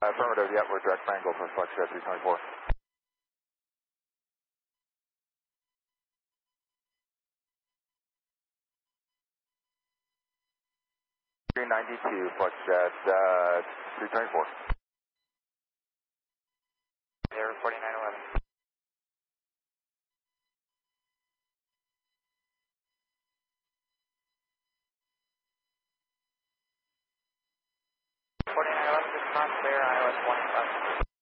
Affirmative, yep, we're direct triangle for Flex 324. 392, Flex 324. Air 4911. 4911, this is not clear, ILS 1.